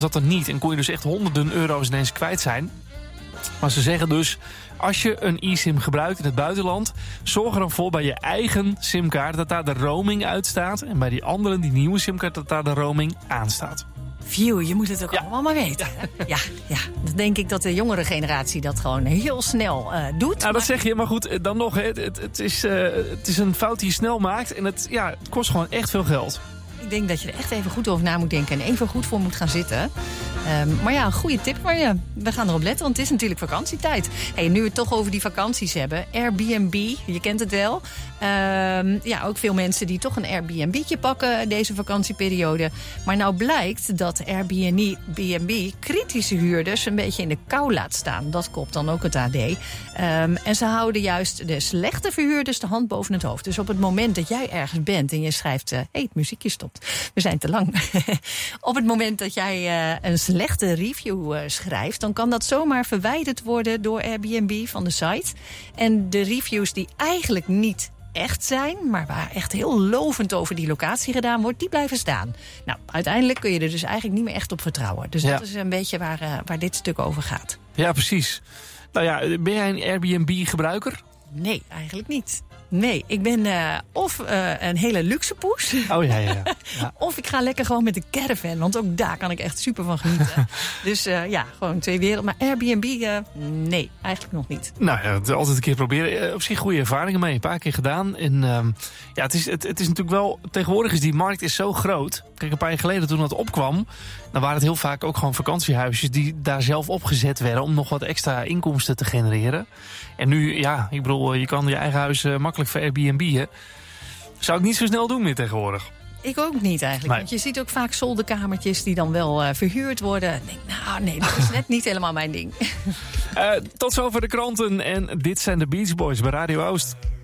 zat er niet en kon je dus echt honderden euro's ineens kwijt zijn. Maar ze zeggen dus, als je een eSIM gebruikt in het buitenland, zorg er dan voor bij je eigen simkaart dat daar de roaming uitstaat. En bij die andere, die nieuwe simkaart, dat daar de roaming aanstaat. Phew, je moet het ook allemaal maar weten. Ja. Dan denk ik dat de jongere generatie dat gewoon heel snel doet. Nou, dat zeg je, maar goed, dan nog. Het is een fout die je snel maakt en het kost gewoon echt veel geld. Ik denk dat je er echt even goed over na moet denken en even goed voor moet gaan zitten. Maar ja, een goede tip voor je. We gaan erop letten, want het is natuurlijk vakantietijd. Hey, nu we het toch over die vakanties hebben. Airbnb, je kent het wel. Ook veel mensen die toch een Airbnb'tje pakken deze vakantieperiode. Maar nou blijkt dat Airbnb kritische huurders een beetje in de kou laat staan. Dat kopt dan ook het AD. En ze houden juist de slechte verhuurders de hand boven het hoofd. Dus op het moment dat jij ergens bent en je schrijft... het muziekje stopt. We zijn te lang. Op het moment dat jij een slechte review schrijft, dan kan dat zomaar verwijderd worden door Airbnb van de site. En de reviews die eigenlijk niet echt zijn, maar waar echt heel lovend over die locatie gedaan wordt, die blijven staan. Nou, uiteindelijk kun je er dus eigenlijk niet meer echt op vertrouwen. Dus dat is een beetje waar dit stuk over gaat. Ja, precies. Nou ja, ben jij een Airbnb-gebruiker? Nee, eigenlijk niet. Nee, ik ben of een hele luxe poes. Oh ja. Of ik ga lekker gewoon met de caravan. Want ook daar kan ik echt super van genieten. Dus gewoon twee werelden. Maar Airbnb, nee, eigenlijk nog niet. Nou ja, altijd een keer proberen. Op zich goede ervaringen mee. Een paar keer gedaan. En het is natuurlijk wel... Tegenwoordig is die markt zo groot. Kijk, een paar jaar geleden toen dat opkwam, dan waren het heel vaak ook gewoon vakantiehuisjes die daar zelf opgezet werden om nog wat extra inkomsten te genereren. En nu, ik bedoel, je kan je eigen huis makkelijk voor Airbnb'en. Zou ik niet zo snel doen meer tegenwoordig. Ik ook niet eigenlijk. Nee. Want je ziet ook vaak zolderkamertjes die dan wel verhuurd worden. Ik denk, dat is net niet helemaal mijn ding. Tot zover de kranten en dit zijn de Beach Boys bij Radio Oost.